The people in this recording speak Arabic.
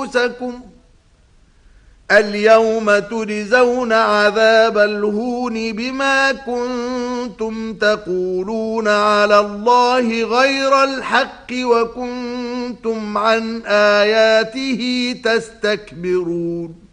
رؤوسكم اليوم تجزون عذاب الهون بما كنتم تقولون على الله غير الحق وكنتم عن آياته تستكبرون